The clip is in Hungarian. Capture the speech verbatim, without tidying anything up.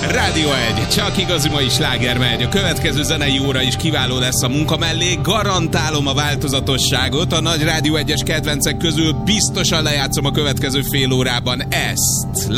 Rádió egy, csak igazi mai sláger megy. A következő zenei óra is kiváló lesz a munka mellé. Garantálom a változatosságot. A nagy Rádió egyes kedvencek közül biztosan lejátszom a következő fél órában ezt.